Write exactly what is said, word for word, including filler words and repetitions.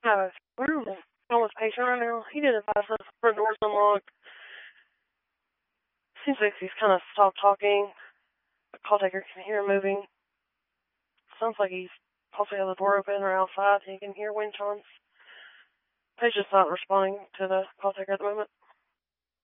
Uh, room is almost patient right now. He did advise us the front door's unlocked. Seems like he's kind of stopped talking. The call taker can hear him moving. Sounds like he's possibly has the door open or outside. He can hear wind chimes. He's just not responding to the call taker at the moment.